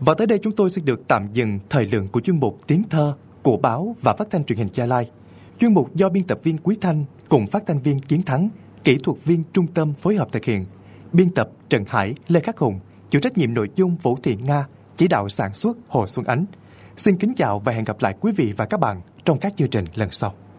Và tới đây chúng tôi xin được tạm dừng thời lượng của chuyên mục Tiếng Thơ của báo và phát thanh truyền hình Gia Lai. Chuyên mục do biên tập viên Quý Thanh cùng phát thanh viên Chiến Thắng, kỹ thuật viên Trung tâm phối hợp thực hiện. Biên tập Trần Hải, Lê Khắc Hùng, chịu trách nhiệm nội dung Vũ Thị Nga, chỉ đạo sản xuất Hồ Xuân Ánh. Xin kính chào và hẹn gặp lại quý vị và các bạn trong các chương trình lần sau.